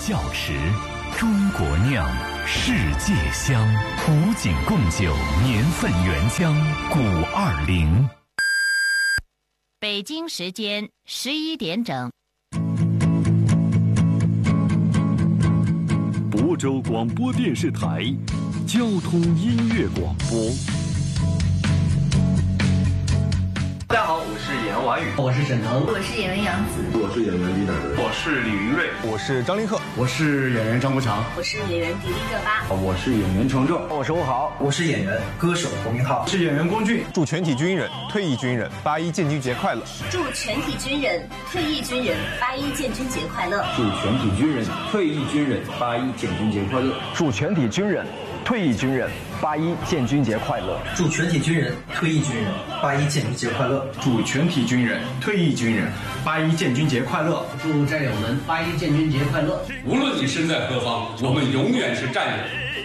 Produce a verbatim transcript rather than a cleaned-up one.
窖池，中国酿，世界香。古井贡酒年份原浆古二零。 北京时间十一点整。 亳州广播电视台交通音乐广播。 大家好，我是演员王宇， 我是沈腾， 我是演员杨紫， 我是演员李乃文， 我是李云瑞， 我是张凌赫， 我是演员张国强， 我是演员迪丽热巴， 我是演员程正， 我是吴豪， 我是演员歌手侯明昊， 是演员龚俊。 祝全体军人、退役军人八一建军节快乐！ 祝全体军人、退役军人八一建军节快乐！ 祝全体军人、退役军人八一建军节快乐！ 祝全体军人、退役军人八一建军节快乐！ 祝全体军人、退役军人八一建军节快乐！ 祝全体军人、退役军人八一建军节快乐！ 祝战友们八一建军节快乐！ 无论你身在何方，我们永远是战友。